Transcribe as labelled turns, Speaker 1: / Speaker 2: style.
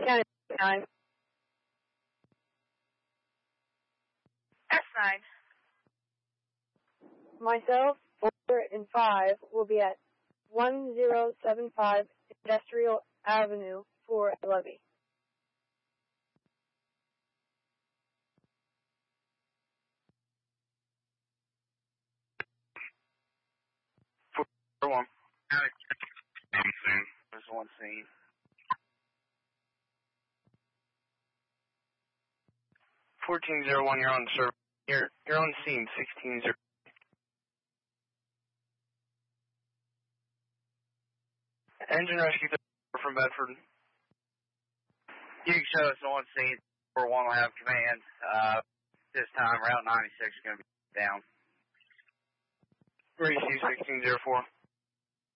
Speaker 1: County 9.
Speaker 2: S9.
Speaker 1: Myself, 4, and 5 will be at 1075 Industrial Avenue for a levy.
Speaker 3: One. There's one scene. 1401, you're on server. You're on scene. 16-0. Engine rescue from Bedford.
Speaker 4: You can show us on scene. 4-1 will have command. This time, Route 96 is going to be down.
Speaker 3: Where you see 1604?